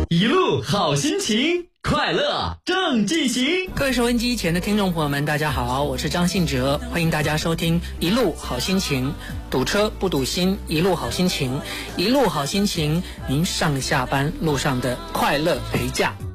一路好心情，快乐正进行。 各位收音机前的听众朋友们，大家好，我是张信哲，欢迎大家收听一路好心情，堵车不堵心，一路好心情，一路好心情，您上下班路上的快乐陪驾。